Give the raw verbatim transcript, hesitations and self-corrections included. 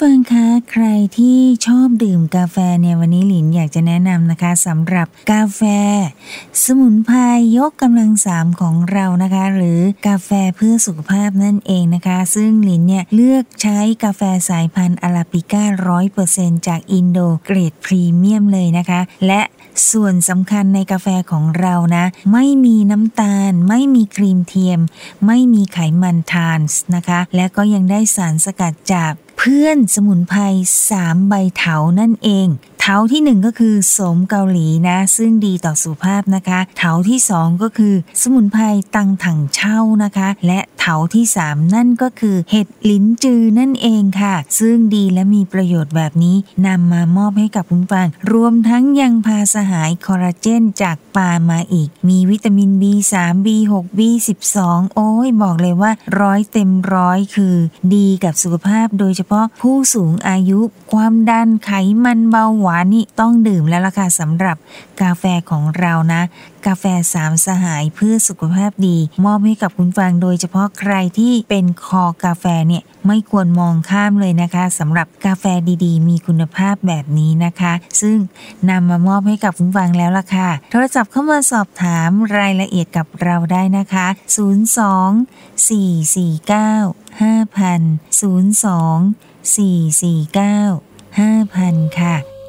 ฟังคะใครที่ชอบดื่มกาแฟเนี่ยวันนี้หลินอยากจะแนะนำนะคะสำหรับกาแฟสมุนไพรยกกำลังสามของเรานะคะหรือกาแฟเพื่อสุขภาพนั่นเองนะคะซึ่งหลินเนี่ยเลือกใช้กาแฟสายพันธุ์อาราบิก้า ร้อยเปอร์เซ็นต์ จากอินโดเกรดพรีเมียมเลยนะคะและส่วนสำคัญในกาแฟของเรานะไม่มีน้ำตาลไม่มีครีมเทียมไม่มีไขมันทรานส์นะคะและก็ยังได้สารสกัดจากเพื่อนสมุนไพรสามใบเถานั่นเองเถาที่หนึ่งก็คือโสมเกาหลีนะซึ่งดีต่อสุขภาพนะคะเถาที่สองก็คือสมุนไพรตังถังเช่านะคะและเถาที่สามนั่นก็คือเห็ดลิ้นจือนั่นเองค่ะซึ่งดีและมีประโยชน์แบบนี้นำมามอบให้กับคุณฟังรวมทั้งยังพาสหายคอลลาเจนจากปลามาอีกมีวิตามิน บี สาม บี หก บี สิบสอง โอ้ยบอกเลยว่าร้อยเต็มร้อยคือดีกับสุขภาพโดยเฉพาะผู้สูงอายุความดันไขมันเบาหวานนี่ต้องดื่มแล้วล่ะค่ะสำหรับกาแฟของเรานะกาแฟสามสหายเพื่อสุขภาพดีมอบให้กับคุณฟังโดยเฉพาะใครที่เป็นคอกาแฟเนี่ยไม่ควรมองข้ามเลยนะคะสำหรับกาแฟดีๆมีคุณภาพแบบนี้นะคะซึ่งนำมามอบให้กับคุณฟังแล้วล่ะค่ะโทรศัพท์เข้ามาสอบถามรายละเอียดกับเราได้นะคะศูนย์ สอง สี่ สี่ เก้า ห้า ศูนย์ สอง สี่ สี่ เก้า ห้า ค่ะ